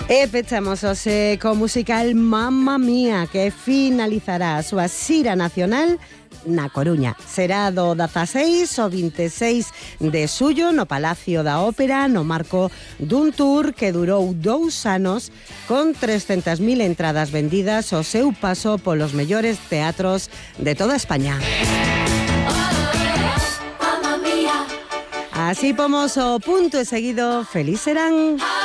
E pechamos hoxe co musical Mamma Mía, que finalizará a súa xira nacional na Coruña. Será do 16 ao 26 de xullo no Palacio da Ópera, no marco dun tour que durou 2 anos con 300.000 entradas vendidas ao seu paso polos mellores teatros de toda España. Así pomos o punto e seguido. Feliz serán.